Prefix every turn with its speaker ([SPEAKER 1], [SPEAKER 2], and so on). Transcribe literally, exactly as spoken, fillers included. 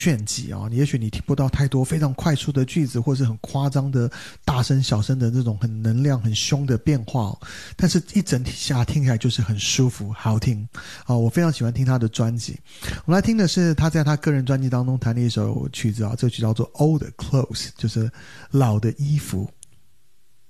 [SPEAKER 1] 炫技啊，也许你听不到太多非常快速的句子，或是很夸张的大声小声的这种很能量很凶的变化哦，但是一整体下听起来就是很舒服好听啊，我非常喜欢听他的专辑。我们来听的是他在他个人专辑当中弹的一首曲子啊，这个曲叫做 Old Clothes， 就是老的衣服。